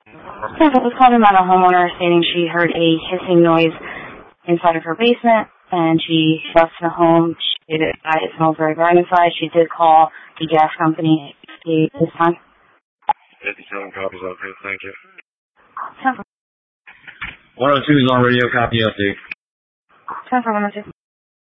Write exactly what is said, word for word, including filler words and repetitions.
Yes, I was calling about a homeowner stating she heard a hissing noise inside of her basement, and she left the home. She did it, it smells very bad inside. She did call the gas company this time. fifty-seven copies update, thank you. ten for one oh two is on radio, copy update. ten for one oh two.